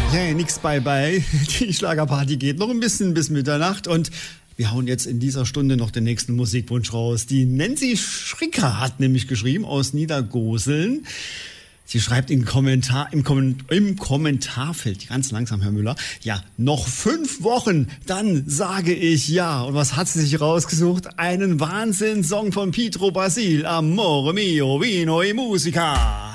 Ja, nix bei. Die Schlagerparty geht noch ein bisschen bis Mitternacht und wir hauen jetzt in dieser Stunde noch den nächsten Musikwunsch raus. Die Nancy Schricker hat nämlich geschrieben aus Niedergoseln. Sie schreibt im Kommentarfeld, ganz langsam, Herr Müller, ja, noch 5 Wochen, dann sage ich ja. Und was hat sie sich rausgesucht? Einen Wahnsinns-Song von Pietro Basil, Amore mio, vino e musica.